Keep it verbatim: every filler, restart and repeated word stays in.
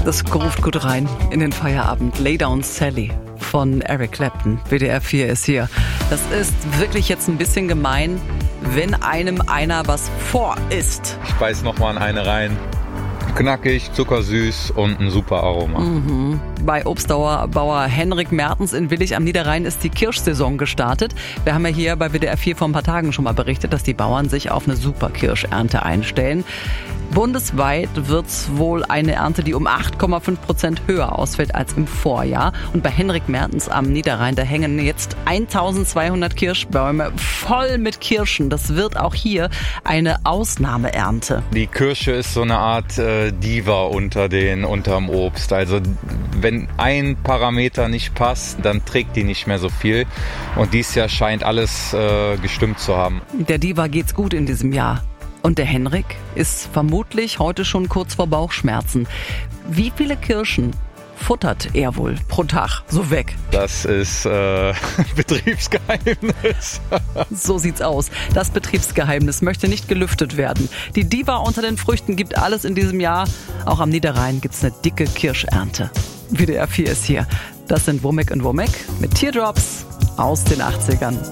Das groovt gut rein in den Feierabend. Lay Down Sally von Eric Clapton. W D R vier ist hier. Das ist wirklich jetzt ein bisschen gemein, wenn einem einer was vor isst. Ich beiß noch mal an eine rein. Knackig, zuckersüß und ein super Aroma. Mhm. Bei Obstbauer Henrik Mertens in Willich am Niederrhein ist die Kirschsaison gestartet. Wir haben ja hier bei W D R vier vor ein paar Tagen schon mal berichtet, dass die Bauern sich auf eine super Kirschernte einstellen. Bundesweit wird's wohl eine Ernte, die um acht Komma fünf Prozent höher ausfällt als im Vorjahr. Und bei Henrik Mertens am Niederrhein, da hängen jetzt eintausendzweihundert Kirschbäume voll mit Kirschen. Das wird auch hier eine Ausnahmeernte. Die Kirsche ist so eine Art äh, Diva unter den unterm Obst. Also wenn ein Parameter nicht passt, dann trägt die nicht mehr so viel. Und dieses Jahr scheint alles äh, gestimmt zu haben. Der Diva geht's gut in diesem Jahr. Und der Henrik ist vermutlich heute schon kurz vor Bauchschmerzen. Wie viele Kirschen futtert er wohl pro Tag so weg? Das ist äh, Betriebsgeheimnis. So sieht's aus. Das Betriebsgeheimnis möchte nicht gelüftet werden. Die Diva unter den Früchten gibt alles in diesem Jahr. Auch am Niederrhein gibt's eine dicke Kirschernte. W D R vier ist hier. Das sind Womack und Womack mit Teardrops aus den achtzigern.